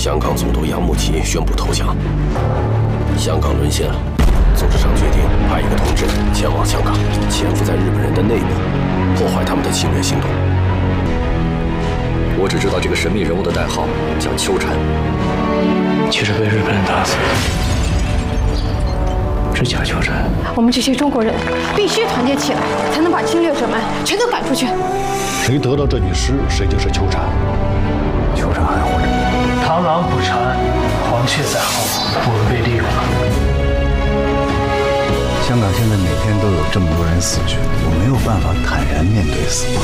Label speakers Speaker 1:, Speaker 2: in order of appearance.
Speaker 1: 香港总督杨慕琦宣布投降，香港沦陷了。组织上决定派一个同志前往香港，潜伏在日本人的内部，破坏他们的侵略行动。
Speaker 2: 我只知道这个神秘人物的代号叫秋蝉，
Speaker 3: 其实被日本人打死的是假秋蝉。
Speaker 4: 我们这些中国人必须团结起来，才能把侵略者们全都赶出去。
Speaker 5: 谁得到这具尸，谁就是秋蝉。
Speaker 3: 秋蝉还活着。螳螂捕蝉，黄雀在后，我们被利用了。
Speaker 6: 香港现在每天都有这么多人死去，我没有办法坦然面对死亡。